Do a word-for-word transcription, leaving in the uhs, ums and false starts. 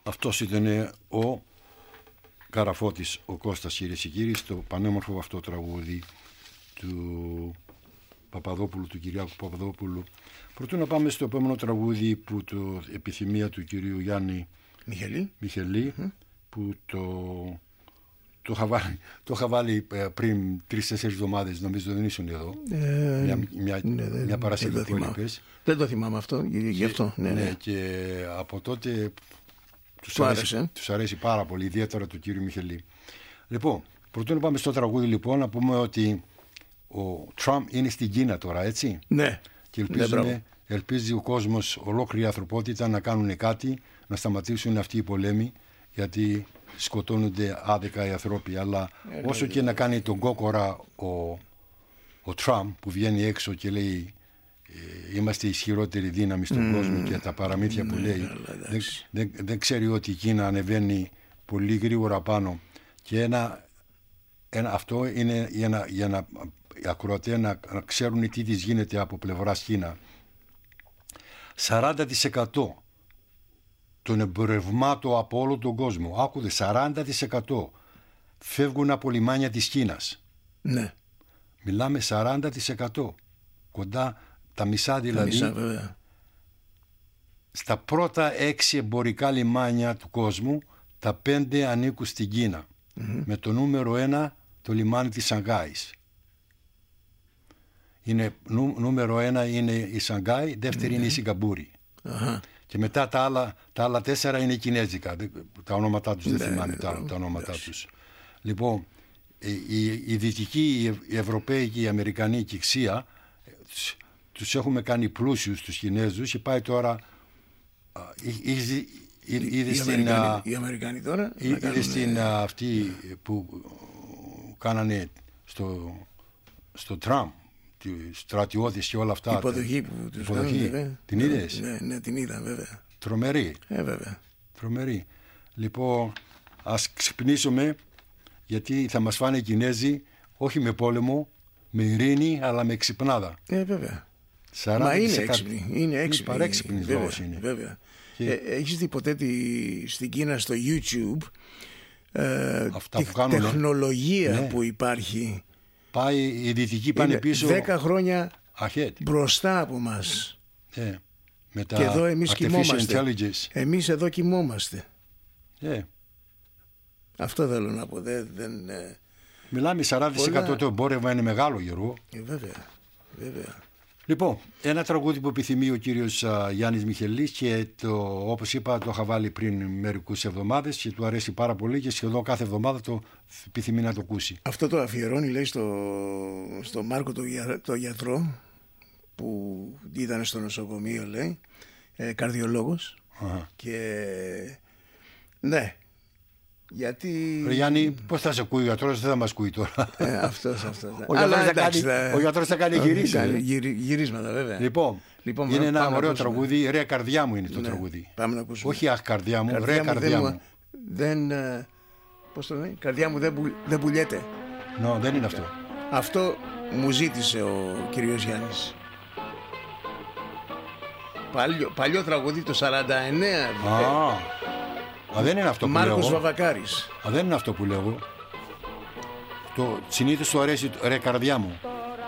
Αυτός ήταν ο Καραφώτης, ο Κώστας, κυρίες και κύριοι, στο πανέμορφο αυτό τραγούδι του Παπαδόπουλου, του Κυριάκου Παπαδόπουλου. Προτού να πάμε στο επόμενο τραγούδι, που το επιθυμία του κυρίου Γιάννη Μιχελή, Μιχελή, mm. που το, το, είχα βάλει, το είχα βάλει πριν τρεις-τέσσερις εβδομάδες, νομίζω δεν ήσουν εδώ. Ε, μια μια, ναι, μια Παρασκευή που είπες. Δεν το θυμάμαι αυτό, γι' αυτό. Ναι, ναι, ναι. Και από τότε τους του αρέσει, άρεσε. τους αρέσει πάρα πολύ, ιδιαίτερα του κύριου Μιχελή. Λοιπόν, πρωτού να πάμε στο τραγούδι, λοιπόν, να πούμε ότι ο Τραμπ είναι στην Κίνα τώρα, έτσι. Ναι. Και ελπίζουμε, ναι, ελπίζει ο κόσμος, ολόκληρη η ανθρωπότητα, να κάνουν κάτι, να σταματήσουν αυτοί οι πολέμοι, γιατί σκοτώνονται άδικα οι άνθρωποι. Αλλά ε, όσο και να κάνει τον κόκορα ο, ο Τραμπ, που βγαίνει έξω και λέει ε, είμαστε η ισχυρότερη δύναμη στον mm. κόσμο, και τα παραμύθια που λέει, δεν, δεν, δεν ξέρει ότι η Κίνα ανεβαίνει πολύ γρήγορα πάνω. Και ένα, ένα, αυτό είναι για να, για να οι ακροατές να, να ξέρουν τι της γίνεται από πλευράς Κίνα. σαράντα τοις εκατό των εμπορευμάτων από όλο τον κόσμο, άκουδε, σαράντα τοις εκατό φεύγουν από λιμάνια της Κίνας. Ναι. Μιλάμε σαράντα τοις εκατό. Κοντά τα μισά δηλαδή. Τα μισά, βέβαια. Στα πρώτα έξι εμπορικά λιμάνια του κόσμου, τα πέντε ανήκουν στην Κίνα. Mm-hmm. Με το νούμερο ένα το λιμάνι της Σανγκάης. Είναι, νου, νούμερο ένα είναι η Σανγκάη, δεύτερη mm-hmm. είναι η Σιγκαπούρη. Uh-huh. Και μετά τα άλλα, τα άλλα τέσσερα είναι κινέζικα. Τα ονόματά τους δεν θυμάμαι τα, τα ονόματά τους. Λοιπόν, η, η δυτική, η Ευρωπαίοι και οι Αμερικανοί κυξία, τους, τους έχουμε κάνει πλούσιους τους Κινέζους, και πάει τώρα ήδη στην οι Αμερικανοί τώρα ήδη στην αυτή που κάνανε στο, στο Τραμπ, στρατιώτες και όλα αυτά. Υποδοχή που τους κάνουν. Την είδες? Ναι, ναι, την είδα, βέβαια. Τρομερή. Ε, βέβαια. Τρομερή. Λοιπόν, ας ξυπνήσουμε, γιατί θα μας φάνε οι Κινέζοι, όχι με πόλεμο, με ειρήνη, αλλά με ξυπνάδα. Ε, βέβαια. Μα είναι έξυπνη. Είναι έξυπνη. Παρέξυπνης λόγος είναι. Βέβαια. Και... Ε, έχεις δει ποτέ τη, στην Κίνα στο YouTube ε, τη κάνουν, τεχνολογία ναι. που υπάρχει? Πάει, οι δυτικοί πάνε είναι πίσω δέκα χρόνια ahead. Μπροστά από μας. Yeah. Με τα και εδώ εμείς κοιμόμαστε. Intelligence. Εμείς εδώ κοιμόμαστε. Yeah. Αυτό θέλω να πω. Δεν, δεν, ε... Μιλάμε σαράντα τοις εκατό το εμπόρευμα είναι μεγάλο, Γιώργο. Ε, βέβαια. βέβαια. Λοιπόν, ένα τραγούδι που επιθυμεί ο κύριος α, Γιάννης Μιχελής, και το, όπως είπα, το είχα βάλει πριν μερικούς εβδομάδες και του αρέσει πάρα πολύ, και σχεδόν κάθε εβδομάδα το επιθυμεί να το ακούσει. Αυτό το αφιερώνει, λέει, στο, στο Μάρκο το, το γιατρό που ήταν στο νοσοκομείο, λέει, ε, καρδιολόγος. Αχα. Και ναι, γιατί... Ρε Γιάννη, πώς θα σε ακούει ο γιατρός? Δεν θα μας ακούει τώρα. Ε, αυτός, αυτός. Ο, γιατρός θα κάνει, θα... ο γιατρός θα κάνει γυρίσεις. Γυρι, γυρίσματα, βέβαια. Λοιπόν, λοιπόν είναι ένα ωραίο τραγούδι. Ρε καρδιά μου είναι το ναι, τραγούδι. Πάμε να ακούσουμε. Όχι αχ καρδιά μου, καρδιά ρε μου καρδιά δεν, μου. Δεν, πώς το λέει, καρδιά μου δεν, που, δεν πουλιέται. No, δεν είναι αυτό. Αυτό μου ζήτησε ο κύριος Γιάννης. Παλιό, παλιό τραγούδι το σαράντα εννέα. Α, α, δεν είναι αυτό που Μάρκος λέγω. Βαβακάρης. Α, δεν είναι αυτό που λέγω. Το συνήθως του αρέσει ρε καρδιά μου.